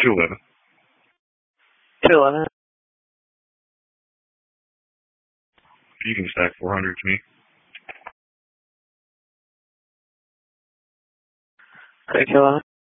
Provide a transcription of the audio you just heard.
211. 211. You can stack 400 to me. Okay, 211.